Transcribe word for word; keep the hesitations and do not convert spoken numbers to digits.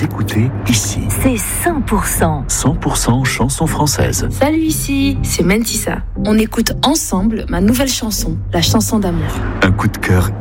Vous écoutez Ici. C'est cent pour cent. cent pour cent chansons françaises. Salut, ici, c'est Mentissa. On écoute ensemble ma nouvelle chanson, la chanson d'amour. Un coup de cœur